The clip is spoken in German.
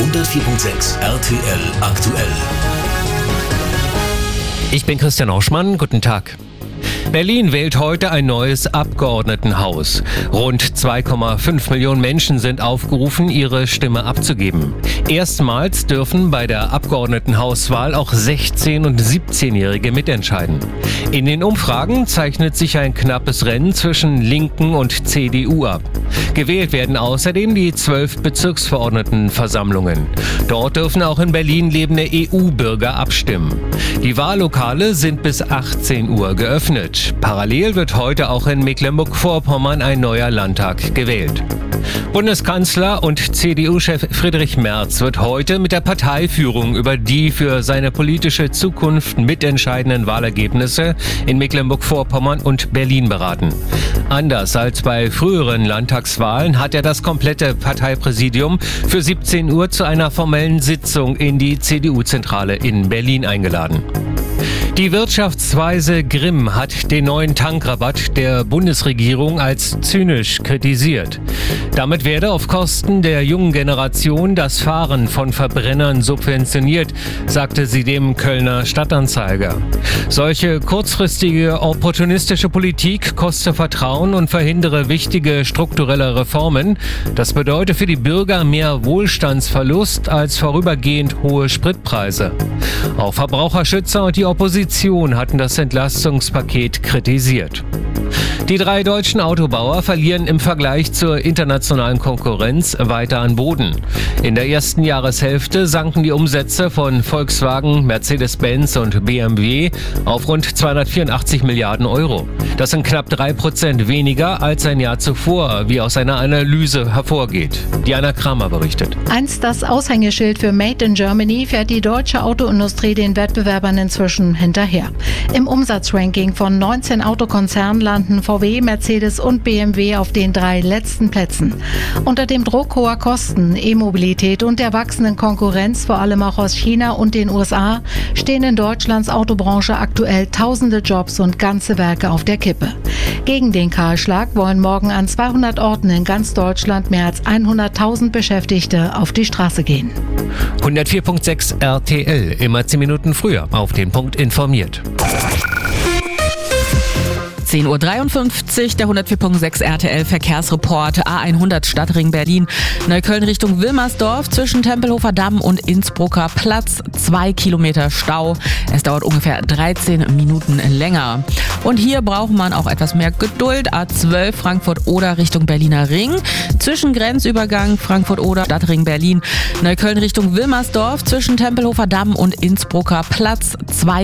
104.6 RTL aktuell. Ich bin Christian Oschmann, guten Tag. Berlin wählt heute ein neues Abgeordnetenhaus. Rund 2,5 Millionen Menschen sind aufgerufen, ihre Stimme abzugeben. Erstmals dürfen bei der Abgeordnetenhauswahl auch 16- und 17-Jährige mitentscheiden. In den Umfragen zeichnet sich ein knappes Rennen zwischen Linken und CDU ab. Gewählt werden außerdem die 12 Bezirksverordnetenversammlungen. Dort dürfen auch in Berlin lebende EU-Bürger abstimmen. Die Wahllokale sind bis 18 Uhr geöffnet. Parallel wird heute auch in Mecklenburg-Vorpommern ein neuer Landtag gewählt. Bundeskanzler und CDU-Chef Friedrich Merz wird heute mit der Parteiführung über die für seine politische Zukunft mitentscheidenden Wahlergebnisse in Mecklenburg-Vorpommern und Berlin beraten. Anders als bei früheren Landtagswahlen hat er das komplette Parteipräsidium für 17 Uhr zu einer formellen Sitzung in die CDU-Zentrale in Berlin eingeladen. Die Wirtschaftsweise Grimm hat den neuen Tankrabatt der Bundesregierung als zynisch kritisiert. Damit werde auf Kosten der jungen Generation das Fahren von Verbrennern subventioniert, sagte sie dem Kölner Stadtanzeiger. Solche kurzfristige opportunistische Politik koste Vertrauen und verhindere wichtige strukturelle Reformen. Das bedeutet für die Bürger mehr Wohlstandsverlust als vorübergehend hohe Spritpreise. Auch Verbraucherschützer und die Opposition hatten das Entlastungspaket kritisiert. Die 3 deutschen Autobauer verlieren im Vergleich zur internationalen Konkurrenz weiter an Boden. In der ersten Jahreshälfte sanken die Umsätze von Volkswagen, Mercedes-Benz und BMW auf rund 284 Milliarden Euro. Das sind knapp 3% weniger als ein Jahr zuvor, wie aus einer Analyse hervorgeht. Diana Kramer berichtet. Einst das Aushängeschild für Made in Germany fährt die deutsche Autoindustrie den Wettbewerbern inzwischen hinterher. Im Umsatzranking von 19 Autokonzernen landen VW, Mercedes und BMW auf den 3 letzten Plätzen. Unter dem Druck hoher Kosten, E-Mobilität und der wachsenden Konkurrenz, vor allem auch aus China und den USA, stehen in Deutschlands Autobranche aktuell tausende Jobs und ganze Werke auf der Kippe. Gegen den Kahlschlag wollen morgen an 200 Orten in ganz Deutschland mehr als 100.000 Beschäftigte auf die Straße gehen. 104.6 RTL, immer 10 Minuten früher auf den Punkt informiert. 10.53 Uhr, der 104.6 RTL Verkehrsreport, A100 Stadtring Berlin, Neukölln Richtung Wilmersdorf, zwischen Tempelhofer Damm und Innsbrucker Platz, 2 Kilometer Stau. Es dauert ungefähr 13 Minuten länger. Und hier braucht man auch etwas mehr Geduld. A12 Frankfurt-Oder Richtung Berliner Ring, zwischen Grenzübergang Frankfurt-Oder, Stadtring Berlin, Neukölln Richtung Wilmersdorf, zwischen Tempelhofer Damm und Innsbrucker Platz, 2